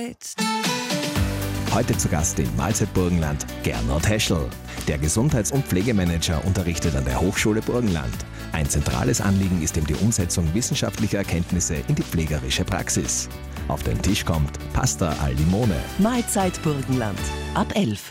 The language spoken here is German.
jetzt. Heute zu Gast in Mahlzeit Burgenland Gernot Heschel. Der Gesundheits- und Pflegemanager unterrichtet an der Hochschule Burgenland. Ein zentrales Anliegen ist ihm die Umsetzung wissenschaftlicher Erkenntnisse in die pflegerische Praxis. Auf den Tisch kommt Pasta al Limone. Mahlzeit Burgenland. Ab 11.